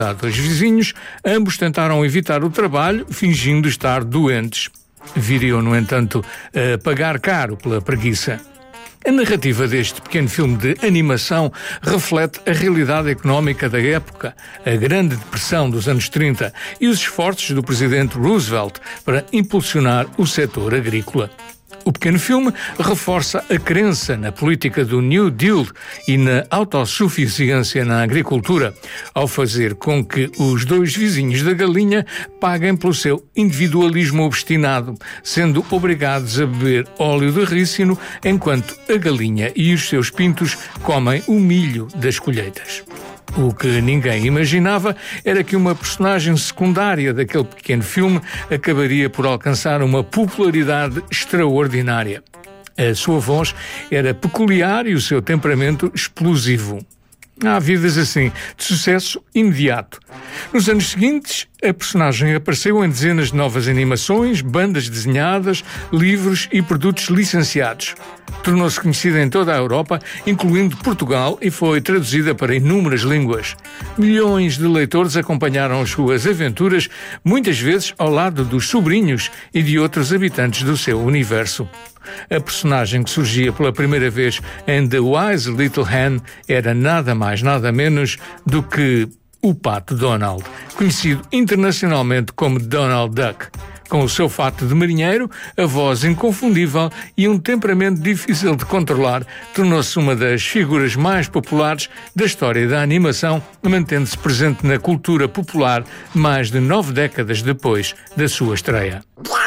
Dois vizinhos, ambos tentaram evitar o trabalho, fingindo estar doentes. Viriam, no entanto, a pagar caro pela preguiça. A narrativa deste pequeno filme de animação reflete a realidade económica da época, a Grande Depressão dos anos 30 e os esforços do presidente Roosevelt para impulsionar o setor agrícola. O pequeno filme reforça a crença na política do New Deal e na autossuficiência na agricultura, ao fazer com que os dois vizinhos da galinha paguem pelo seu individualismo obstinado, sendo obrigados a beber óleo de rícino enquanto a galinha e os seus pintos comem o milho das colheitas. O que ninguém imaginava era que uma personagem secundária daquele pequeno filme acabaria por alcançar uma popularidade extraordinária. A sua voz era peculiar e o seu temperamento explosivo. Há vidas assim, de sucesso imediato. Nos anos seguintes, a personagem apareceu em dezenas de novas animações, bandas desenhadas, livros e produtos licenciados. Tornou-se conhecida em toda a Europa, incluindo Portugal, e foi traduzida para inúmeras línguas. Milhões de leitores acompanharam as suas aventuras, muitas vezes ao lado dos sobrinhos e de outros habitantes do seu universo. A personagem que surgia pela primeira vez em The Wise Little Hen era nada mais, nada menos do que o Pato Donald, conhecido internacionalmente como Donald Duck. Com o seu fato de marinheiro, a voz inconfundível e um temperamento difícil de controlar, tornou-se uma das figuras mais populares da história da animação, mantendo-se presente na cultura popular mais de 9 décadas depois da sua estreia.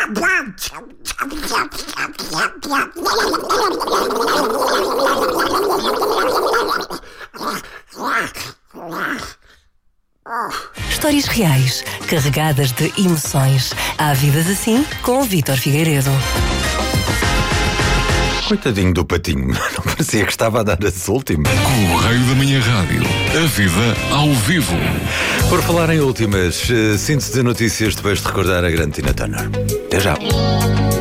Histórias reais, carregadas de emoções. Há vidas assim com o Vítor Figueiredo. Coitadinho do patinho, não parecia que estava a dar as últimas. Com o Raio da Manhã Rádio, a vida ao vivo. Por falar em últimas, síntese de notícias, depois de recordar a grande Tina Turner. Até já.